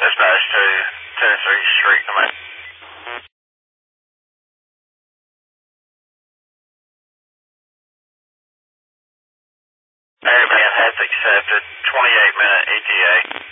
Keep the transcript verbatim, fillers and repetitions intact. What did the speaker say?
Dispatch to Tennessee Street Command. Airband has accepted twenty-eight minute E T A.